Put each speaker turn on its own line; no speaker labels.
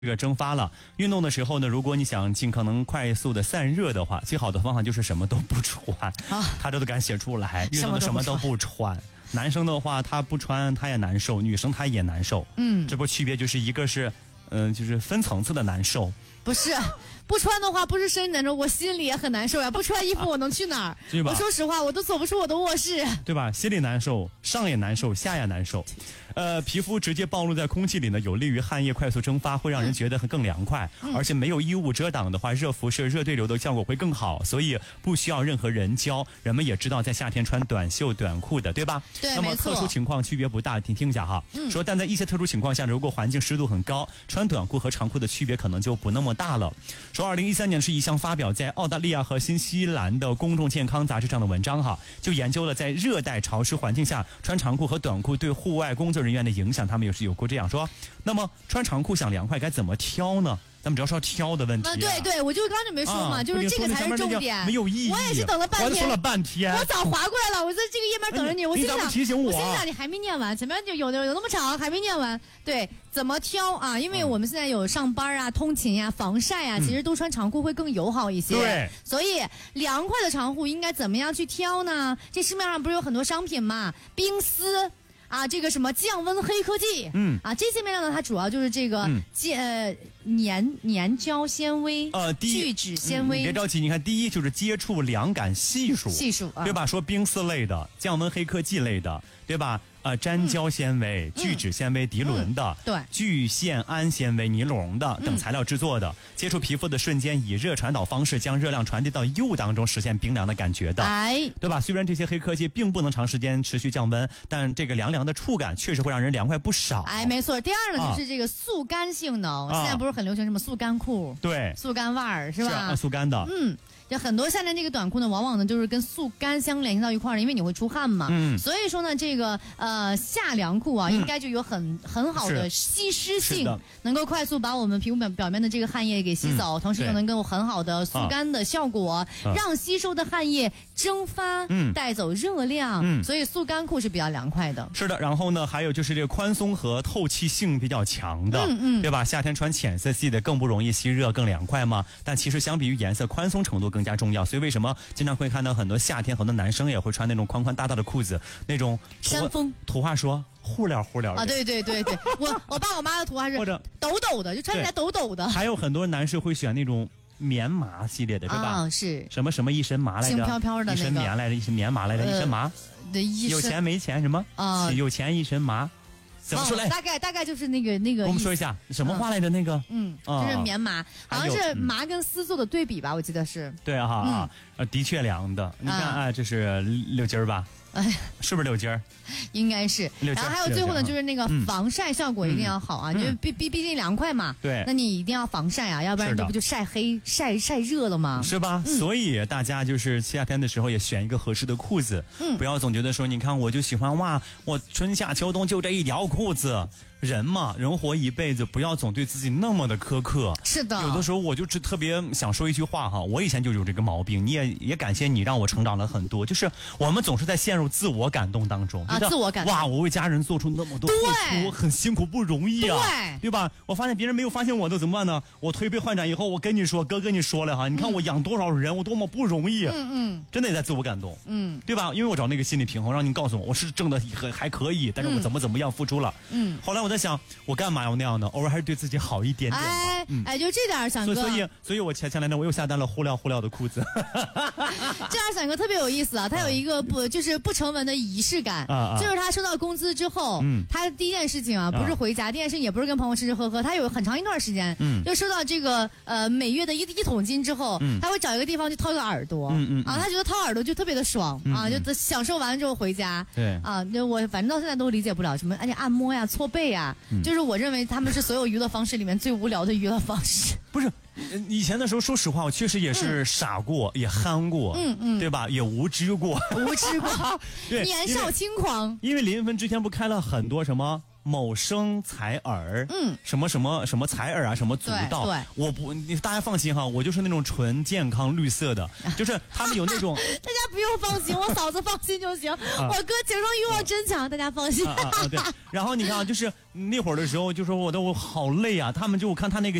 这个蒸发了。运动的时候呢，如果你想尽可能快速的散热的话，最好的方法就是什么都不穿啊。他这都敢写出来，运动的什么都不穿。男生的话，他不穿他也难受，女生他也难受。这不区别就是一个是，就是分层次的难受。
不是。不穿的话，不是身体难受，我心里也很难受呀。不穿衣服，我能去哪儿？我说实话，我都走不出我的卧室，
对吧？心里难受，上也难受，下也难受。皮肤直接暴露在空气里呢，有利于汗液快速蒸发，会让人觉得更凉快。而且没有衣物遮挡的话，热辐射、热对流的效果会更好，所以不需要任何人教。人们也知道，在夏天穿短袖短裤的，对吧？
对，
那么特殊情况区别不大，听一下哈。说，但在一些特殊情况下，如果环境湿度很高，穿短裤和长裤的区别可能就不那么大了。说，2013年是一项发表在澳大利亚和新西兰的公众健康杂志上的文章哈，就研究了在热带潮湿环境下穿长裤和短裤对户外工作人员的影响。他们有过这样说，那么穿长裤想凉快该怎么挑呢？咱们主要说挑的问题。
对，我就刚才没说嘛，就是这个才是重点，
没有意义。
我也是等了半天，
说了半天，
我早划过来了，我在这个页面等着你。
你怎么提醒我？
我心想你还没念完，前面就有那么长，还没念完。对，怎么挑啊？因为我们现在有上班啊、通勤呀、防晒啊，其实都穿长裤会更友好一些。
对，
所以凉快的长裤应该怎么样去挑呢？这市面上不是有很多商品嘛，冰丝。这个什么降温黑科技，这些面料呢，它主要就是这个粘胶纤维，聚酯纤维。
别着急，你看，第一就是接触凉感系数，对吧？说冰丝类的、降温黑科技类的，对吧？粘胶纤维、聚酯纤维涤纶的，
对，
聚酰胺纤维尼龙的等材料制作的，接触皮肤的瞬间以热传导方式将热量传递到衣物当中，实现冰凉的感觉的，对吧？虽然这些黑科技并不能长时间持续降温，但这个凉凉的触感确实会让人凉快不少。
没错。第二呢，就是这个速干性能，现在不是很流行什么速干裤，
对，
速干袜儿是吧？
速干的，
就很多夏天这个短裤呢，往往呢就是跟速干相联系到一块儿，因为你会出汗嘛。所以说呢，这个夏凉裤啊，应该就有很好的吸湿性，能够快速把我们皮肤表面的这个汗液给吸走，同时又能够很好的速干的效果，让吸收的汗液蒸发，带走热量。所以速干裤是比较凉快的。
是的，然后呢，还有就是这个宽松和透气性比较强的，对吧？夏天穿浅色系的更不容易吸热，更凉快嘛。但其实相比于颜色，宽松程度更加重要。所以为什么经常会看到很多夏天很多男生也会穿那种宽宽大大的裤子，那种
山风，
土话说护料
啊，对，我爸我妈的图案是抖抖的，就穿起来抖抖的。
还有很多男士会选那种棉麻系列的，是吧？
是
什么一身麻来着，
轻飘飘的
一身棉来着，一身棉麻来着，一身麻。有钱没钱什么？有钱一身麻。怎么说来？
大概就是那个。
跟我们说一下什么话来着？那个，
就是棉麻，好像是麻跟丝做的对比吧，我记得是。
对的确凉的。你看这是6斤吧？是不是6斤？
应该是。然后还有最后呢，就是那个防晒效果一定要好啊，因为毕竟凉快嘛。
对。
那你一定要防晒啊，要不然这不就晒黑晒热了吗？
是吧？所以大家就是夏天的时候也选一个合适的裤子，不要总觉得说，你看我就喜欢我春夏秋冬就这一条裤子。人嘛，人活一辈子，不要总对自己那么的苛刻。
是的，
有的时候我就是特别想说一句话哈，我以前就有这个毛病，你也感谢你让我成长了很多。就是我们总是在陷入自我感动当中，
自我感动。
我为家人做出那么多付出，很辛苦不容易啊，对吧？我发现别人没有发现我的怎么办呢？我推杯换盏以后，我跟你说，哥跟你说了哈，你看我养多少人，我多么不容易，真的也在自我感动，对吧？因为我找那个心理平衡，让你告诉我是挣的还可以，但是我怎么样付出了，后来我在想，我干嘛要那样呢？偶尔还是对自己好一点点吧。
就这点闪哥。
所以我前来呢，我又下单了护料的裤子。
这样闪哥特别有意思啊，他有一个不成文的仪式感，就是他收到工资之后，他第一件事情不是回家，第一件事情也不是跟朋友吃吃喝喝，他有很长一段时间，就收到这个每月的一桶金之后，他会找一个地方去掏个耳朵，他觉得掏耳朵就特别的爽就享受完之后回家，就我反正到现在都理解不了什么按摩呀、搓背呀。就是我认为他们是所有娱乐方式里面最无聊的娱乐方式。
不是，以前的时候，说实话，我确实也是傻过，也憨过，对吧？也无知过，
对，年少轻狂。
因为林文之前不开了很多什么某生采耳，什么什么什么采耳啊，什么足道，我不，大家放心哈，我就是那种纯健康绿色的，就是他们有那种，大
家不用放心，我嫂子放心就行，我哥竞争欲望真强，大家放心。
对，然后你看啊，就是那会儿的时候，就说我好累啊，他们就我看他那个。